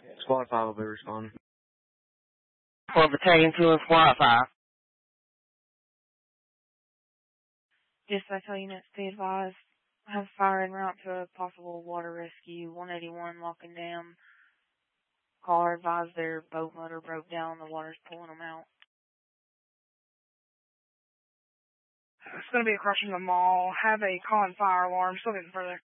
Squad 5 will be responding. For Battalion 2 and Squad 5. Dispatch all units, be advised. Have fire en route to a possible water rescue. 181 Locking Dam. Caller advised their boat motor broke down. The water's pulling them out. It's going to be across from the mall. Have a con fire alarm. Still getting further.